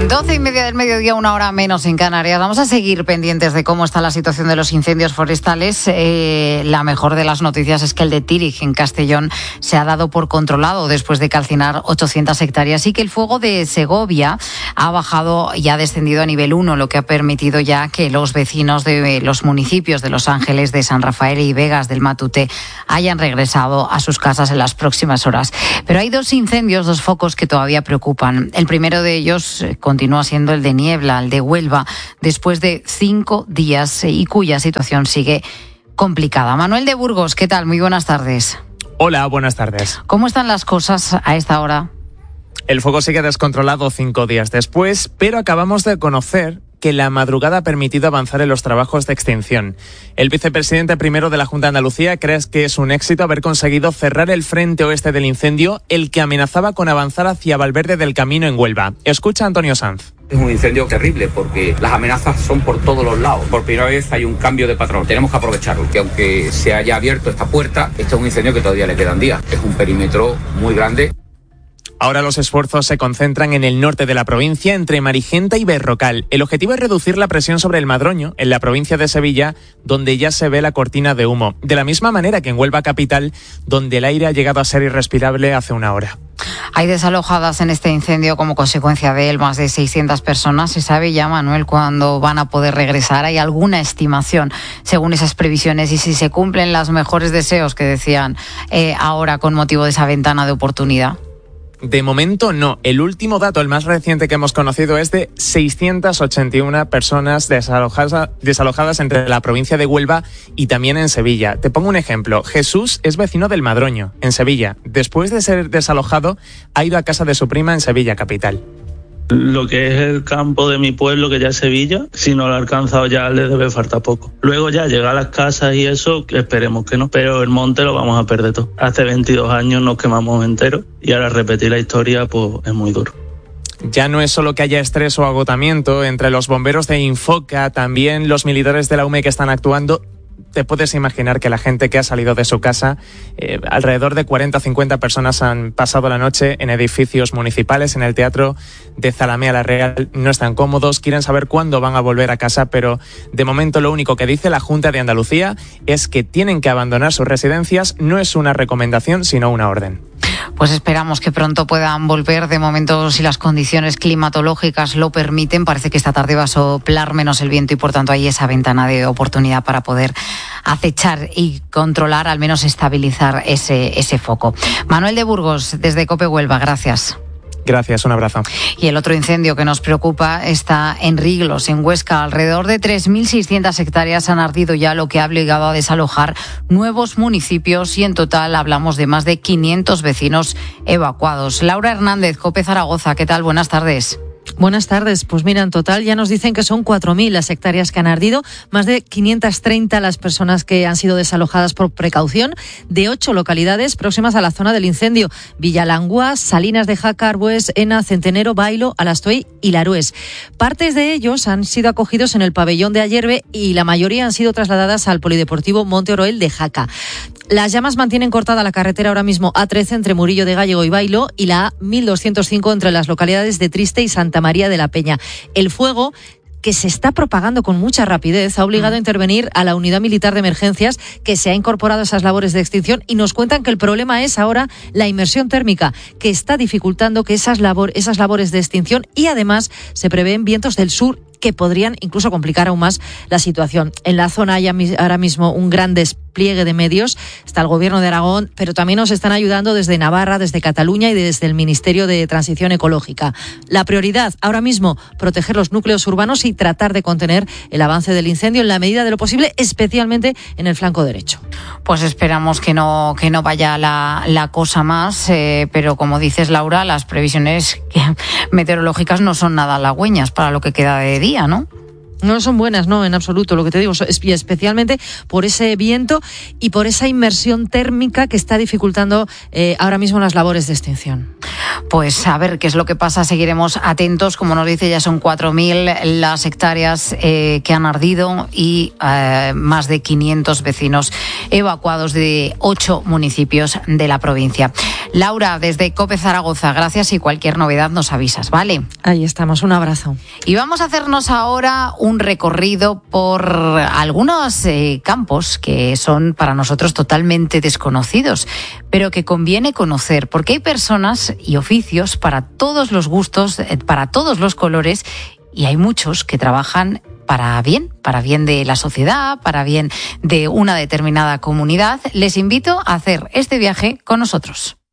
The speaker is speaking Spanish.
12:30 del mediodía, 1 hora menos en Canarias. Vamos a seguir pendientes de cómo está la situación de los incendios forestales. La mejor de las noticias es que el de Tírig, en Castellón, se ha dado por controlado después de calcinar 800 hectáreas y que el fuego de Segovia ha bajado y ha descendido a nivel 1, lo que ha permitido ya que los vecinos de los municipios de Los Ángeles, de San Rafael y Vegas del Matute hayan regresado a sus casas en las próximas horas. Pero hay dos focos que todavía preocupan. El primero de ellos continúa siendo el de Niebla, el de Huelva, después de 5 días y cuya situación sigue complicada. Manuel de Burgos, ¿qué tal? Muy buenas tardes. Hola, buenas tardes. ¿Cómo están las cosas a esta hora? El fuego sigue descontrolado 5 días después, pero acabamos de conocer que la madrugada ha permitido avanzar en los trabajos de extinción. El vicepresidente primero de la Junta de Andalucía cree que es un éxito haber conseguido cerrar el frente oeste del incendio, el que amenazaba con avanzar hacia Valverde del Camino en Huelva. Escucha a Antonio Sanz. Es un incendio terrible porque las amenazas son por todos los lados. Por primera vez hay un cambio de patrón. Tenemos que aprovecharlo, que aunque se haya abierto esta puerta, este es un incendio que todavía le quedan días. Es un perímetro muy grande. Ahora los esfuerzos se concentran en el norte de la provincia, entre Marigenta y Berrocal. El objetivo es reducir la presión sobre el Madroño, en la provincia de Sevilla, donde ya se ve la cortina de humo. De la misma manera que en Huelva capital, donde el aire ha llegado a ser irrespirable hace una hora. Hay desalojadas en este incendio como consecuencia de él más de 600 personas. ¿Se sabe ya, Manuel, cuándo van a poder regresar? ¿Hay alguna estimación según esas previsiones y si se cumplen los mejores deseos que decían ahora con motivo de esa ventana de oportunidad? De momento no. El último dato, el más reciente que hemos conocido, es de 681 personas desalojadas entre la provincia de Huelva y también en Sevilla. Te pongo un ejemplo. Jesús es vecino del Madroño, en Sevilla. Después de ser desalojado, ha ido a casa de su prima en Sevilla capital. Lo que es el campo de mi pueblo, que ya es Sevilla, si no lo ha alcanzado ya le debe faltar poco. Luego ya llega a las casas y eso, esperemos que no, pero el monte lo vamos a perder todo. Hace 22 años nos quemamos enteros y ahora repetir la historia pues es muy duro. Ya no es solo que haya estrés o agotamiento, entre los bomberos de Infoca, también los militares de la UME que están actuando. Te puedes imaginar que la gente que ha salido de su casa, alrededor de 40 o 50 personas han pasado la noche en edificios municipales, en el Teatro de Zalamea la Real. No están cómodos, quieren saber cuándo van a volver a casa, pero de momento lo único que dice la Junta de Andalucía es que tienen que abandonar sus residencias. No es una recomendación, sino una orden. Pues esperamos que pronto puedan volver. De momento, si las condiciones climatológicas lo permiten, parece que esta tarde va a soplar menos el viento y por tanto hay esa ventana de oportunidad para poder acechar y controlar, al menos estabilizar ese foco. Manuel de Burgos, desde COPE Huelva, gracias. Gracias, un abrazo. Y el otro incendio que nos preocupa está en Riglos, en Huesca. Alrededor de 3.600 hectáreas han ardido ya, lo que ha obligado a desalojar nuevos municipios y en total hablamos de más de 500 vecinos evacuados. Laura Hernández, COPE Zaragoza, ¿qué tal? Buenas tardes. Buenas tardes. Pues mira, en total ya nos dicen que son 4.000 las hectáreas que han ardido, más de 530 las personas que han sido desalojadas por precaución de 8 localidades próximas a la zona del incendio: Villalangua, Salinas de Jaca, Arbués, Ena, Centenero, Bailo, Alastoy y Larués. Partes de ellos han sido acogidos en el pabellón de Ayerbe y la mayoría han sido trasladadas al Polideportivo Monte Oroel de Jaca. Las llamas mantienen cortada la carretera ahora mismo A13 entre Murillo de Gállego y Bailo y la A1205 entre las localidades de Triste y Santa María de la Peña. El fuego, que se está propagando con mucha rapidez, ha obligado a intervenir a la Unidad Militar de Emergencias, que se ha incorporado a esas labores de extinción, y nos cuentan que el problema es ahora la inmersión térmica, que está dificultando que esas labores de extinción, y además se prevén vientos del sur que podrían incluso complicar aún más la situación. En la zona hay ahora mismo un gran despliegue de medios. Está el Gobierno de Aragón, pero también nos están ayudando desde Navarra, desde Cataluña y desde el Ministerio de Transición Ecológica. La prioridad ahora mismo, proteger los núcleos urbanos y tratar de contener el avance del incendio en la medida de lo posible, especialmente en el flanco derecho. Pues esperamos que no vaya la cosa más, pero como dices, Laura, las previsiones meteorológicas no son nada halagüeñas para lo que queda de día, ¿no? No son buenas, no, en absoluto, lo que te digo, y especialmente por ese viento y por esa inmersión térmica que está dificultando ahora mismo las labores de extinción. Pues a ver qué es lo que pasa, seguiremos atentos. Como nos dice, ya son 4.000 las hectáreas que han ardido y más de 500 vecinos evacuados de 8 municipios de la provincia. Laura, desde COPE Zaragoza, gracias, y cualquier novedad nos avisas, ¿vale? Ahí estamos, un abrazo. Y vamos a hacernos ahora un recorrido por algunos campos que son para nosotros totalmente desconocidos, pero que conviene conocer, porque hay personas y oficios para todos los gustos, para todos los colores, y hay muchos que trabajan para bien de la sociedad, para bien de una determinada comunidad. Les invito a hacer este viaje con nosotros.